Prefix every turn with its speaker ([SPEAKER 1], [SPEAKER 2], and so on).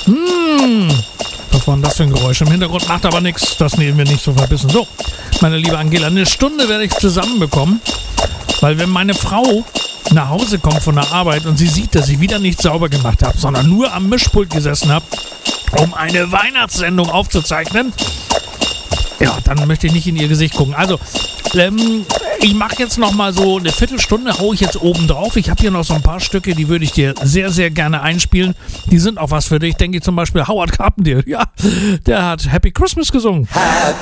[SPEAKER 1] Was war denn das für ein Geräusch? Im Hintergrund macht aber nichts. Das nehmen wir nicht so verbissen. So, meine liebe Angela, eine Stunde werde ich zusammenbekommen. Weil wenn meine Frau nach Hause kommt von der Arbeit und sie sieht, dass ich wieder nicht sauber gemacht habe, sondern nur am Mischpult gesessen habe, um eine Weihnachtssendung aufzuzeichnen, ja, dann möchte ich nicht in ihr Gesicht gucken. Also, ich mache jetzt noch mal so eine Viertelstunde, hau ich jetzt oben drauf. Ich habe hier noch so ein paar Stücke, die würde ich dir sehr, sehr gerne einspielen. Die sind auch was für dich. Denke ich zum Beispiel Howard Carpendale. Ja, der hat Happy Christmas gesungen.